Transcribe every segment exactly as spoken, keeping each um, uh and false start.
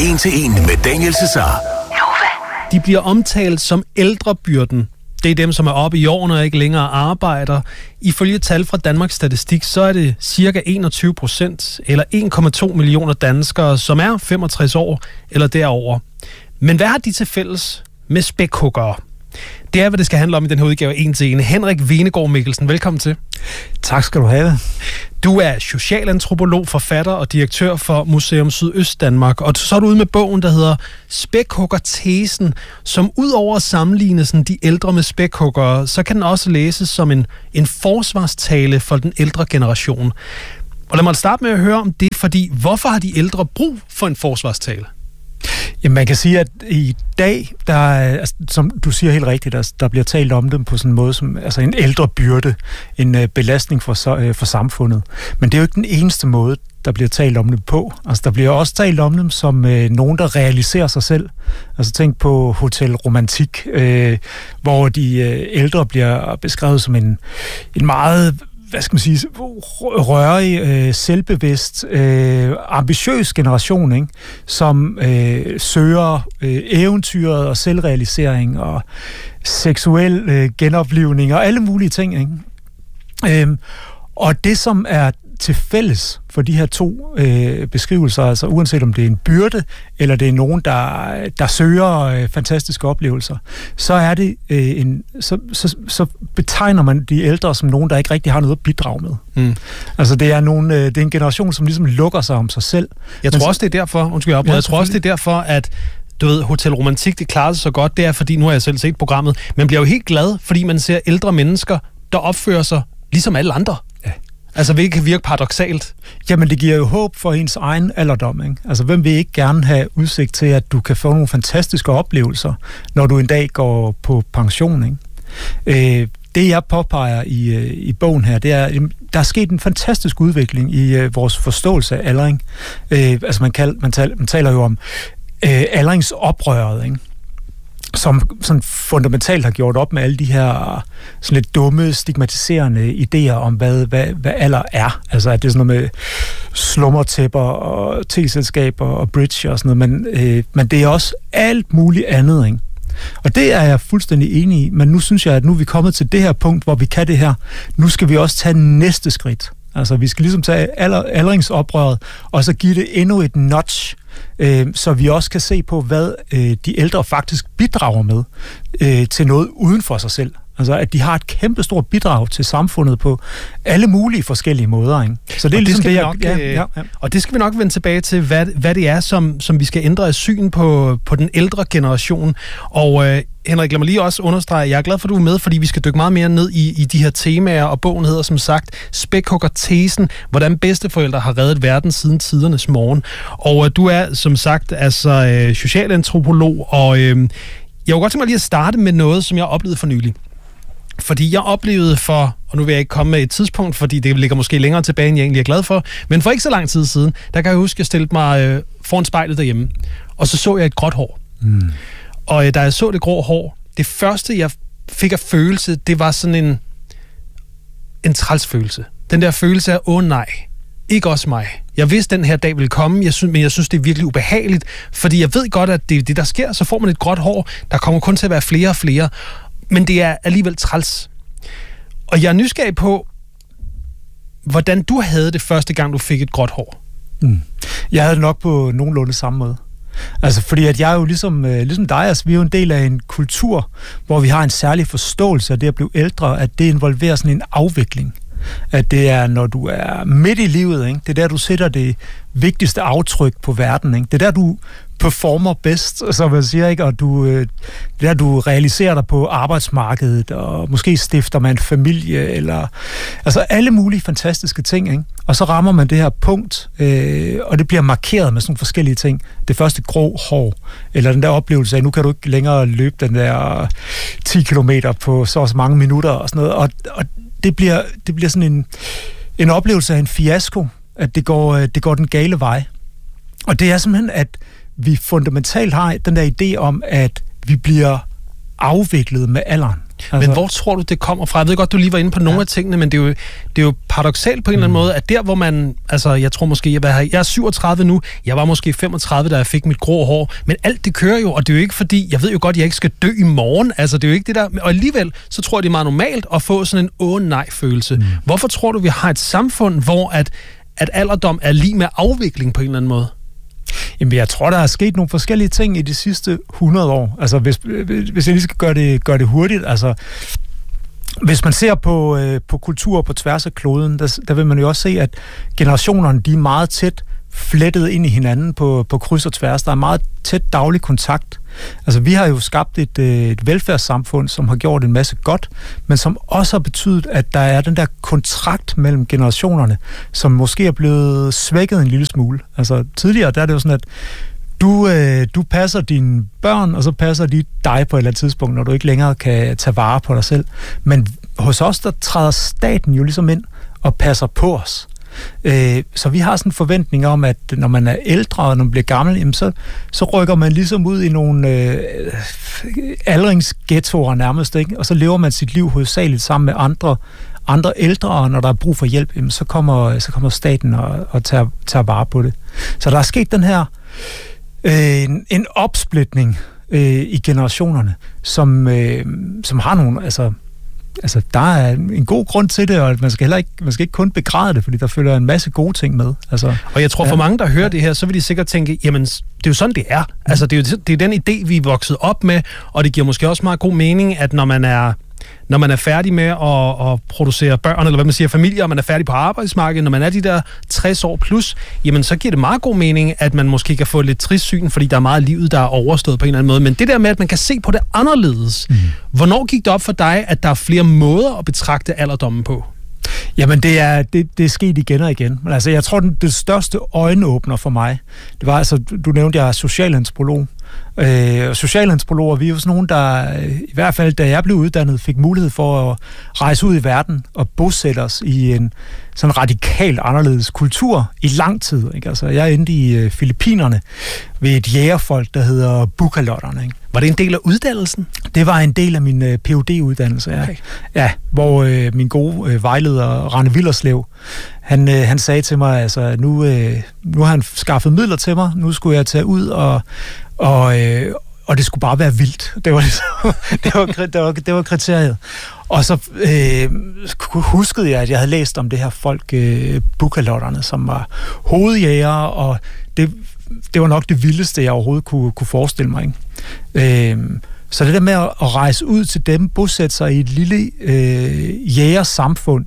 En til en med Daniel Cesar. De bliver omtalt som ældrebyrden. Det er dem, som er oppe i årene og ikke længere arbejder. Ifølge tal fra Danmarks Statistik, så er det cirka enogtyve procent, eller en komma to millioner danskere, som er femogtres år eller derover. Men hvad har de til fælles med spækhuggere? Det er, hvad det skal handle om i den her udgave af En til en. Henrik Venegård Mikkelsen, velkommen til. Tak skal du have. Du er socialantropolog, forfatter og direktør for Museum Sydøstdanmark, og så er du ude med bogen, der hedder Spækhuggertesen, som udover at sammenligne sådan de ældre med spækhuggere, så kan den også læses som en, en forsvarstale for den ældre generation. Og lad mig starte med at høre om det, fordi hvorfor har de ældre brug for en forsvarstale? Jamen, man kan sige, at i dag, der, altså, som du siger helt rigtigt, der, der bliver talt om dem på sådan en måde som altså en ældre byrde, en uh, belastning for, uh, for samfundet. Men det er jo ikke den eneste måde, der bliver talt om dem på. Altså, der bliver også talt om dem som uh, nogen, der realiserer sig selv. Altså, tænk på Hotel Romantik, uh, hvor de uh, ældre bliver beskrevet som en, en meget... hvad skal man sige, rørig, øh, selvbevidst, øh, ambitiøs generation, ikke? Som øh, søger øh, eventyret og selvrealisering og seksuel øh, genoplivning og alle mulige ting, ikke? Øhm, og det, som er til fælles for de her to øh, beskrivelser, altså uanset om det er en byrde, eller det er nogen, der, der søger øh, fantastiske oplevelser, så er det øh, en, så, så, så betegner man de ældre som nogen, der ikke rigtig har noget at bidrage med. Mm. Altså det er, nogen, øh, det er en generation, som ligesom lukker sig om sig selv. Jeg tror Men, også, det er derfor, undskyld, jeg, ja, jeg tror også, det er derfor, at du ved, Hotel Romantik, det klarer sig så godt, det er, fordi, nu har jeg selv set programmet, man bliver jo helt glad, fordi man ser ældre mennesker, der opfører sig ligesom alle andre. Ja. Altså, hvilket kan virke paradoksalt. Jamen, det giver jo håb for ens egen alderdom, ikke? Altså, hvem vil ikke gerne have udsigt til, at du kan få nogle fantastiske oplevelser, når du en dag går på pension, ikke? Øh, det, jeg påpeger i, i bogen her, det er, at der er sket en fantastisk udvikling i uh, vores forståelse af aldring. Øh, altså, man, kald, man, tal, man taler jo om øh, aldringsoprøret, ikke? Som sådan fundamentalt har gjort op med alle de her sådan lidt dumme, stigmatiserende idéer om, hvad, hvad, hvad alder er. Altså, at det er sådan noget med slummertæpper og te-selskaber og bridge og sådan noget, men, øh, men det er også alt muligt andet, ikke? Og det er jeg fuldstændig enig i, men nu synes jeg, at nu er vi kommet til det her punkt, hvor vi kan det her. Nu skal vi også tage næste skridt. Altså, vi skal ligesom tage aldringsoprøret, og så give det endnu et notch, øh, så vi også kan se på, hvad øh, de ældre faktisk bidrager med øh, til noget uden for sig selv. Altså, at de har et kæmpestort bidrag til samfundet på alle mulige forskellige måder, ikke? Så det er og ligesom det, det, nok, jeg, ja, ja, ja. Og det skal vi nok vende tilbage til, hvad, hvad det er, som, som vi skal ændre af syn på, på den ældre generation. Og øh, Henrik, lad mig lige også understrege, jeg er glad for, at du er med, fordi vi skal dykke meget mere ned i, i de her temaer, og bogen hedder som sagt Spækhuggertesen, hvordan bedsteforældre har reddet verden siden tidernes morgen. Og øh, du er som sagt altså øh, socialantropolog, og øh, jeg kunne godt tænke mig lige at starte med noget, som jeg oplevede for nylig. Fordi jeg oplevede for, og nu vil jeg ikke komme med et tidspunkt, fordi det ligger måske længere tilbage, end jeg egentlig er glad for, men for ikke så lang tid siden, der kan jeg huske, at jeg stillede mig øh, foran spejlet derhjemme, og så så jeg et gråt hår. Mm. Og øh, da jeg så det grå hår, det første, jeg fik af følelse, det var sådan en, en trælsfølelse. Den der følelse af, åh oh, nej, ikke også mig. Jeg vidste, den her dag ville komme, jeg synes, men jeg synes, det er virkelig ubehageligt, fordi jeg ved godt, at det er det, der sker, så får man et gråt hår, der kommer kun til at være flere og flere, men det er alligevel træls. Og jeg er nysgerrig på, hvordan du havde det første gang, du fik et gråt hår. Mm. Jeg havde det nok på nogenlunde samme måde. Altså, fordi at jeg er jo ligesom, øh, ligesom dig, altså, vi er jo en del af en kultur, hvor vi har en særlig forståelse af det at blive ældre, at det involverer sådan en afvikling. At det er, når du er midt i livet, ikke? Det er der, du sætter det vigtigste aftryk på verden, ikke? Det er der, du performer bedst, som man siger, ikke? Og du, det er der, du realiserer dig på arbejdsmarkedet, og måske stifter man en familie, eller altså alle mulige fantastiske ting, ikke? Og så rammer man det her punkt, øh, og det bliver markeret med sådan nogle forskellige ting. Det første grå hår, eller den der oplevelse af, nu kan du ikke længere løbe den der ti kilometer på så og så mange minutter, og sådan noget, og, og det bliver, det bliver sådan en, en oplevelse af en fiasko, at det går, det går den gale vej. Og det er simpelthen, at vi fundamentalt har den der idé om, at vi bliver afviklet med alderen. Altså, men hvor tror du, det kommer fra? Jeg ved godt, du lige var inde på nogle ja. af tingene, men det er jo, det er jo paradoksalt på en mm. eller anden måde, at der, hvor man... Altså, jeg tror måske, jeg, jeg er syvogtredive nu, jeg var måske femogtredive, da jeg fik mit grå hår, men alt det kører jo, og det er jo ikke fordi... Jeg ved jo godt, jeg ikke skal dø i morgen. Altså, det er jo ikke det der... Og alligevel, så tror jeg, det er meget normalt at få sådan en åh-nej-følelse. Mm. Hvorfor tror du, vi har et samfund, hvor at, at alderdom er lige med afvikling på en eller anden måde? Jamen, jeg tror, der er sket nogle forskellige ting i de sidste hundrede år. Altså, hvis, hvis jeg lige skal gøre det, gøre det hurtigt, altså, hvis man ser på, øh, på kultur på tværs af kloden, der, der vil man jo også se, at generationerne, de er meget tæt flettet ind i hinanden på, på kryds og tværs. Der er meget tæt daglig kontakt. Altså, vi har jo skabt et, et velfærdssamfund, som har gjort en masse godt, men som også har betydet, at der er den der kontrakt mellem generationerne, som måske er blevet svækket en lille smule. Altså, tidligere, der er det jo sådan, at du, øh, du passer dine børn, og så passer de dig på et eller andet tidspunkt, når du ikke længere kan tage vare på dig selv. Men hos os, der træder staten jo ligesom ind og passer på os. Så vi har sådan en forventning om, at når man er ældre og når man bliver gammel, jamen så, så rykker man ligesom ud i nogle øh, aldringsghettoer nærmest, ikke? Og så lever man sit liv hovedsageligt sammen med andre, andre ældre, og når der er brug for hjælp, jamen så, kommer, så kommer staten og, og tager, tager vare på det. Så der er sket den her øh, en, en opsplitning øh, i generationerne, som, øh, som har nogle... Altså, Altså, der er en god grund til det, og man skal heller ikke, man skal ikke kun begræde det, fordi der følger en masse gode ting med. Altså, og jeg tror, for ja. mange, der hører ja. det her, så vil de sikkert tænke, jamen, det er jo sådan, det er. Altså, det er jo det er den idé, vi er vokset op med, og det giver måske også meget god mening, at når man er, når man er færdig med at, at producere børn, eller hvad man siger, familier, og man er færdig på arbejdsmarkedet, når man er de der tres år plus, jamen, så giver det meget god mening, at man måske kan få lidt trist syn, fordi der er meget af livet, der er overstået på en eller anden måde. Men det der med, at man kan se på det anderledes, mm. hvornår gik det op for dig, at der er flere måder at betragte alderdommen på? Jamen, det er, det, det er sket igen og igen. Men altså, jeg tror, den, det største øjenåbner for mig, det var altså, du nævnte, jeg er socialantropolog. Øh, socialantropologer, vi er jo sådan nogen, der i hvert fald, da jeg blev uddannet, fik mulighed for at rejse ud i verden og bosætte os i en sådan radikalt anderledes kultur i lang tid. Ikke? Altså, jeg er inde i uh, Filippinerne ved et jægerfolk, der hedder Bukalotterne. Ikke? Var det en del af uddannelsen? Det var en del af min uh, P H D-uddannelse, ja. Okay. Ja, hvor uh, min gode uh, vejleder, Rane Villerslev, han, uh, han sagde til mig, altså, nu, uh, nu har han skaffet midler til mig, nu skulle jeg tage ud og Og, øh, og det skulle bare være vildt. Det var, ligesom, det var, det var, det var kriteriet. Og så øh, huskede jeg, at jeg havde læst om det her folk, øh, Bukalotterne, som var hovedjægere, og det, det var nok det vildeste, jeg overhovedet kunne, kunne forestille mig. Ikke? Øh, så det der med at, at rejse ud til dem, bosætte sig i et lille øh, jægersamfund,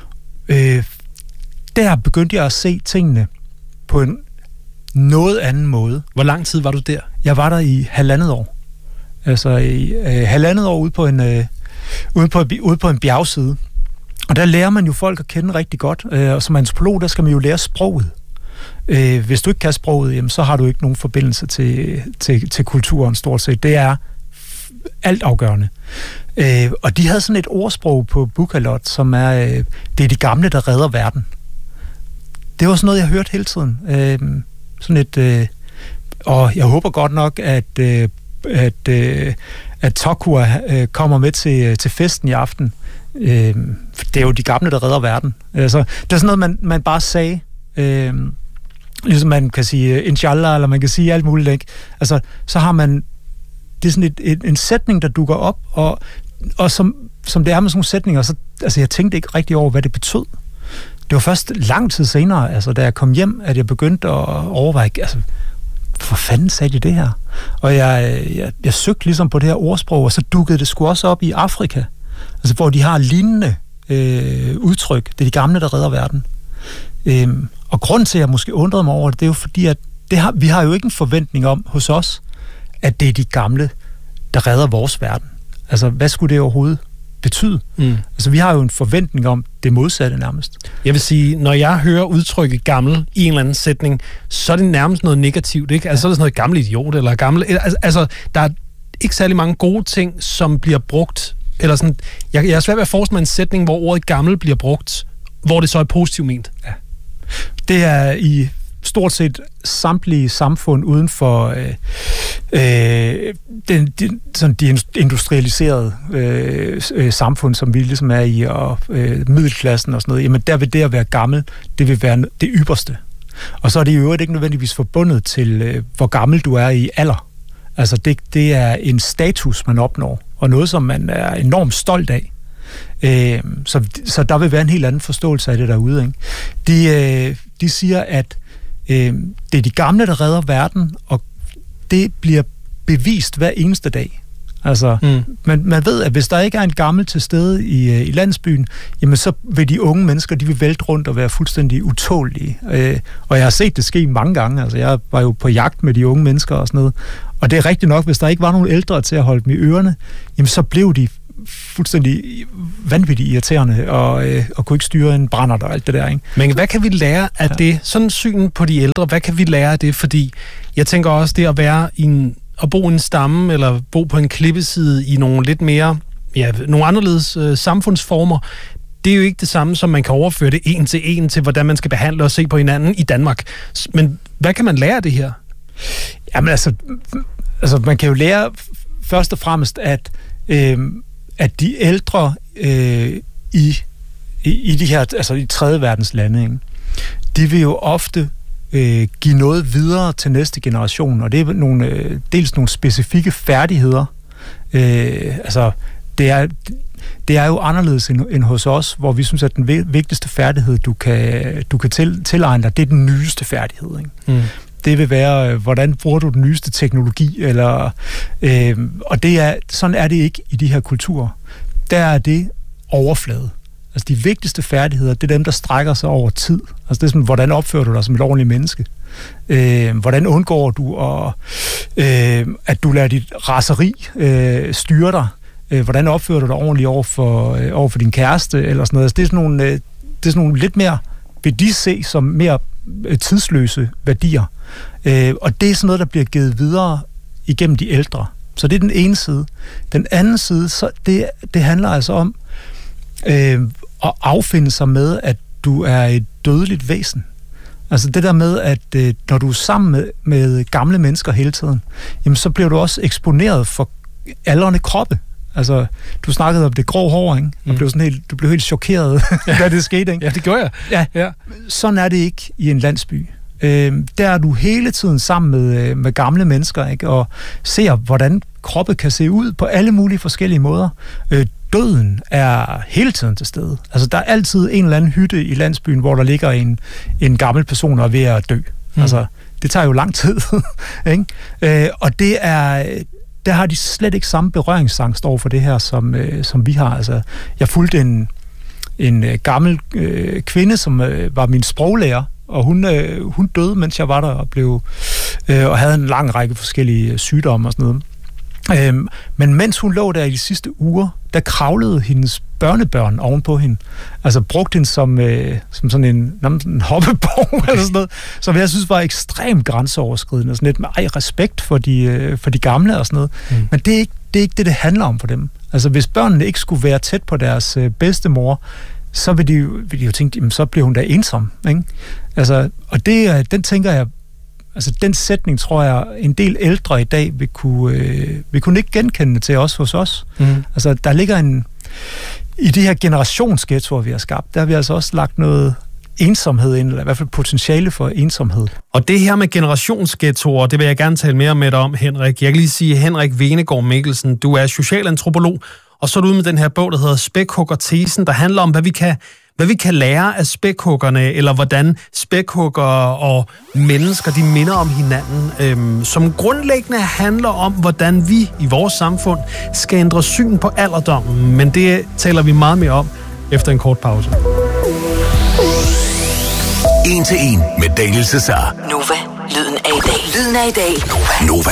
øh, der begyndte jeg at se tingene på en noget anden måde. Hvor lang tid var du der? Jeg var der i halvandet år. Altså i øh, halvandet år ude på en øh, ude på, ude på en bjergside. Og der lærer man jo folk at kende rigtig godt. Øh, og som antropolog, der skal man jo lære sproget. Øh, hvis du ikke kan sproget, jamen, så har du ikke nogen forbindelse til, til, til kulturen stort set. Det er altafgørende. Øh, og de havde sådan et ordsprog på Bukalot, som er, øh, det er de gamle, der redder verden. Det var sådan noget, jeg hørte hele tiden. Øh, Sådan et, øh, og jeg håber godt nok, at, øh, at, øh, at Tokua øh, kommer med til, til festen i aften. Øh, det er jo de gamle, der redder verden. Altså, det er sådan noget, man, man bare sagde. Øh, ligesom man kan sige inshallah, eller man kan sige alt muligt. Ikke? Altså, så har man, det er sådan et, et, en sætning, der dukker op, og, og som, som det er med sådan nogle sætninger, så, altså, jeg tænkte ikke rigtig over, hvad det betød. Det var først lang tid senere, altså, da jeg kom hjem, at jeg begyndte at overveje, altså, hvor fanden sagde de det her? Og jeg, jeg, jeg søgte ligesom på det her ordsprog, og så dukkede det sgu også op i Afrika, altså, hvor de har lignende øh, udtryk. Det er de gamle, der redder verden. Øhm, og grund til, at jeg måske undrede mig over det, det er jo fordi, at det har, vi har jo ikke en forventning om hos os, at det er de gamle, der redder vores verden. Altså, hvad skulle det overhovedet betyde? Mm. Altså, vi har jo en forventning om det modsatte nærmest. Jeg vil sige, når jeg hører udtrykket gammel i en eller anden sætning, så er det nærmest noget negativt, ikke? Altså, så er det sådan noget gammel idiot, eller gammel... Altså, altså, der er ikke særlig mange gode ting, som bliver brugt, eller sådan... Jeg, jeg er svært ved at forestille mig en sætning, hvor ordet gammel bliver brugt, hvor det så er positivt ment. Ja. Det er i stort set samtlige samfund uden for, øh, øh, den, de, sådan de industrialiserede øh, øh, samfund, som vi ligesom er i, og øh, middelklassen og sådan noget, jamen der vil det at være gammel, det vil være det ypperste. Og så er det i øvrigt ikke nødvendigvis forbundet til, øh, hvor gammel du er i alder. Altså det, det er en status, man opnår, og noget, som man er enormt stolt af. Øh, så, så der vil være en helt anden forståelse af det derude. Ikke? De, øh, de siger, at øh, det er de gamle, der redder verden, og det bliver bevist hver eneste dag. Altså, mm. man, man ved, at hvis der ikke er en gammel til stede i, i landsbyen, jamen så vil de unge mennesker, de vil vælte rundt og være fuldstændig utålige. Øh, og jeg har set det ske mange gange. Altså, jeg var jo på jagt med de unge mennesker og sådan noget. Og det er rigtigt nok, hvis der ikke var nogen ældre til at holde dem i ørerne, jamen så blev de fuldstændig vanvittigt irriterende og, øh, og kunne ikke styre en brændert og alt det der. Ikke? Men hvad kan vi lære af det? Sådan syn på de ældre, hvad kan vi lære af det? Fordi jeg tænker også, det at være i en, at bo i en stamme, eller bo på en klippeside i nogle lidt mere, ja, nogle anderledes øh, samfundsformer, det er jo ikke det samme, som man kan overføre det en til en til, hvordan man skal behandle og se på hinanden i Danmark. Men hvad kan man lære af det her? Jamen altså, altså man kan jo lære først og fremmest, at øh, at de ældre øh, i, i, i de her, altså i tredje verdens lande, ikke? De vil jo ofte øh, give noget videre til næste generation, og det er nogle, øh, dels nogle specifikke færdigheder. Øh, altså, det er, det er jo anderledes end, end hos os, hvor vi synes, at den vigtigste færdighed, du kan, du kan til, tilegne dig, det er den nyeste færdighed, ikke? Mm. Det vil være, hvordan bruger du den nyeste teknologi, eller, øh, og det er, sådan er det ikke i de her kulturer. Der er det overflade. Altså de vigtigste færdigheder, det er dem, der strækker sig over tid. Altså det er sådan, hvordan opfører du dig som et ordentligt menneske? Øh, hvordan undgår du, at, øh, at du lader dit raseri øh, styre dig? Øh, hvordan opfører du dig ordentligt over for, øh, over for din kæreste? Eller sådan noget. Altså, det, er sådan nogle, øh, det er sådan nogle lidt mere, vil de se som mere tidsløse værdier. Øh, og det er sådan noget, der bliver givet videre igennem de ældre. Så det er den ene side. Den anden side, så det, det handler altså om øh, at affinde sig med, at du er et dødeligt væsen. Altså det der med, at øh, når du er sammen med, med gamle mennesker hele tiden, jamen så bliver du også eksponeret for aldrende kroppe. Altså, du snakkede om det grå hår, ikke? Og mm. blev sådan helt, du blev helt chokeret, da det skete, ikke? Ja, det gjorde jeg. Ja. Ja. Sådan er det ikke i en landsby. Øh, der er du hele tiden sammen med, med gamle mennesker, ikke? Og ser, hvordan kroppe kan se ud på alle mulige forskellige måder. Øh, døden er hele tiden til stede. Altså, der er altid en eller anden hytte i landsbyen, hvor der ligger en, en gammel person og er ved at dø. Mm. Altså, det tager jo lang tid, ikke? Øh, og det er... der har de slet ikke samme berøringsangst over for det her, som, øh, som vi har. Altså, jeg fulgte en, en øh, gammel øh, kvinde, som øh, var min sproglærer, og hun, øh, hun døde, mens jeg var der, og, blev, øh, og havde en lang række forskellige sygdomme og sådan noget. Øhm, men mens hun lå der i de sidste uger, der kravlede hendes børnebørn ovenpå hende. Altså brugte hende som, øh, som sådan en, en hoppeborg, okay. Eller sådan noget, som jeg synes var ekstremt grænseoverskridende, og sådan lidt med ej, respekt for de, øh, for de gamle og sådan noget. Mm. Men det er, ikke, det er ikke det, det handler om for dem. Altså hvis børnene ikke skulle være tæt på deres øh, bedstemor, så vil de, vil de jo tænke, jamen, så bliver hun da ensom, ikke? Altså, og det, den tænker jeg, altså den sætning, tror jeg, en del ældre i dag vil kunne, øh, vil kunne ikke genkende til os hos os. Mm. Altså, der ligger en... I de her generationsghettoer, vi har skabt, der har vi altså også lagt noget ensomhed ind, eller i hvert fald potentiale for ensomhed. Og det her med generationsghettoer, det vil jeg gerne tale mere med dig om, Henrik. Jeg kan lige sige, Henrik Venegård Mikkelsen, du er socialantropolog, og så er du ude med den her bog, der hedder Spækhugger-tesen, der handler om, hvad vi kan... hvad vi kan lære af spækhuggerne, eller hvordan spækhuggere og mennesker, de minder om hinanden, øhm, som grundlæggende handler om, hvordan vi i vores samfund skal ændre syn på alderdommen. Men det taler vi meget mere om efter en kort pause. En til en med Daniel Cesar. Nova, lyden af i dag. Lyden af i dag. Nova.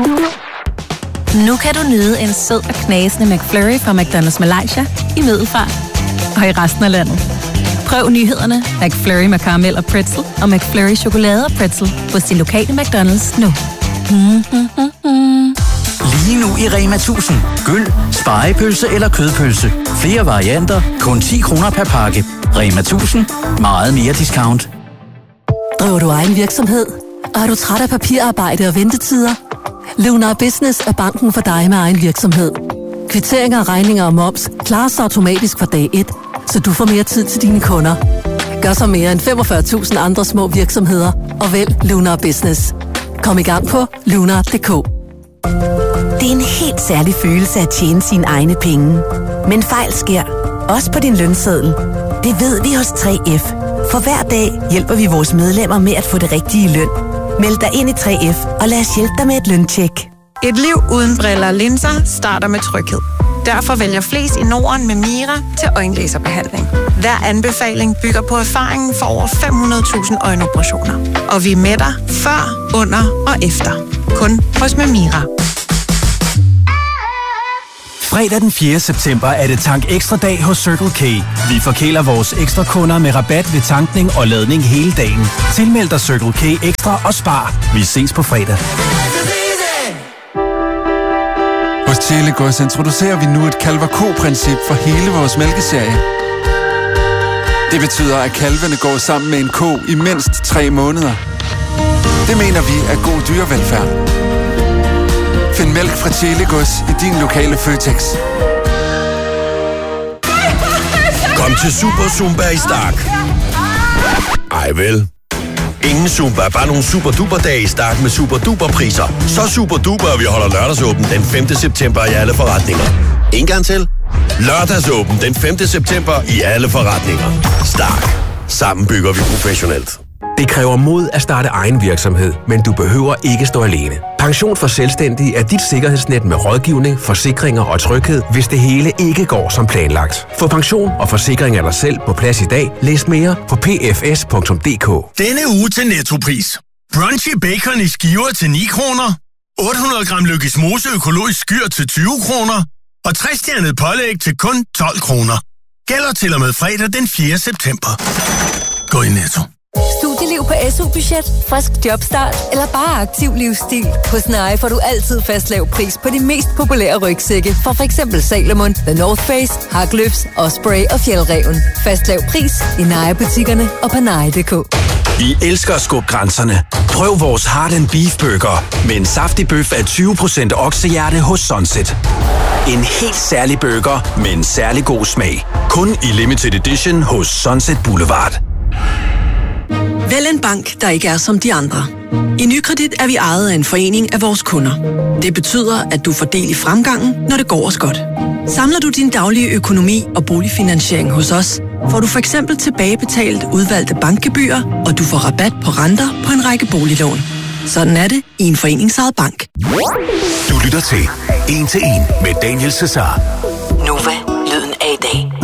Nu kan du nyde en sød og knasende McFlurry fra McDonald's Malaysia i Middelfart og i resten af landet. Prøv nyhederne, McFlurry med karamel og pretzel, og McFlurry chokolade og pretzel hos din lokale McDonald's nu. Mm-hmm. Lige nu i Rema tusind. Gyld, spegepølse eller kødpølse. Flere varianter, kun ti kroner per pakke. Rema tusind. Meget mere discount. Driver du egen virksomhed? Og er du træt af papirarbejde og ventetider? Lunar Business er banken for dig med egen virksomhed. Kvitteringer, regninger og moms klares automatisk fra dag et, så du får mere tid til dine kunder. Gør så mere end femogfyrre tusind andre små virksomheder og vælg Lunar Business. Kom i gang på lunar punktum d k. Det er en helt særlig følelse at tjene sine egne penge. Men fejl sker, også på din lønseddel. Det ved vi hos tre F. For hver dag hjælper vi vores medlemmer med at få det rigtige løn. Meld dig ind i tre F og lad os hjælpe dig med et løntjek. Et liv uden briller og linser starter med tryghed. Derfor vælger flest i Norden med Mira til øjenlaserbehandling. Hver anbefaling bygger på erfaringen for over fem hundrede tusind øjenoperationer. Og vi er med dig før, under og efter. Kun hos Mira. Fredag den fjerde september er det Tank Ekstra dag hos Circle K. Vi forkæler vores ekstra kunder med rabat ved tankning og ladning hele dagen. Tilmeld dig Circle K Ekstra og spar. Vi ses på fredag. Hos Telegods introducerer vi nu et kalv-og-ko-princip for hele vores mælkeserie. Det betyder, at kalvene går sammen med en ko i mindst tre måneder. Det mener vi er god dyrevelfærd. Find mælk fra Telegods i din lokale Føtex. Kom til Super Zumba i Stark. Ej vel. Ingen Zumba, bare nogle super duper dage i Stark med super duper priser. Så super duper, at vi holder lørdagsåben den femte september i alle forretninger. En gang til. Lørdagsåben den femte september i alle forretninger. Stark. Sammen bygger vi professionelt. Det kræver mod at starte egen virksomhed, men du behøver ikke stå alene. Pension for Selvstændige er dit sikkerhedsnet med rådgivning, forsikringer og tryghed, hvis det hele ikke går som planlagt. Få pension og forsikring af dig selv på plads i dag. Læs mere på p f s punktum d k. Denne uge til Nettopris. Brunchy bacon i skiver til ni kroner. otte hundrede gram Lykkes Mose økologisk skyr til tyve kroner. Og tre-stjernet pålæg til kun tolv kroner. Gælder til og med fredag den fjerde september. Gå i Netto. Studieliv på S U-budget, frisk jobstart eller bare aktiv livsstil. Hos Naja får du altid fast lav pris på de mest populære rygsække fra f.eks. Salomon, The North Face, Haglöfs, Osprey og Fjällräven. Fast lav pris i Naja-butikkerne og på naja punktum d k. Vi elsker at skubbe grænserne. Prøv vores Heart and Beef Burger med en saftig bøf af tyve procent oksehjerte hos Sunset. En helt særlig burger med en særlig god smag. Kun i limited edition hos Sunset Boulevard. Vælg en bank, der ikke er som de andre. I Nykredit er vi ejet af en forening af vores kunder. Det betyder, at du får del i fremgangen, når det går os godt. Samler du din daglige økonomi og boligfinansiering hos os, får du for eksempel tilbagebetalt udvalgte bankgebyrer, og du får rabat på renter på en række boliglån. Sådan er det i en foreningsejet bank. Du lytter til En til En med Daniel Cesar. Nova, lyden af i dag.